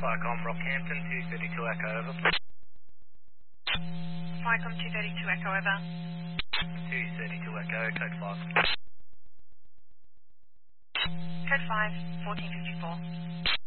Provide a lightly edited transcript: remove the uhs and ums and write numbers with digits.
Flycom Rockhampton, 232 Echo, over. Flycom 232 Echo, over. 232 Echo, code 5. Code 5, 1454.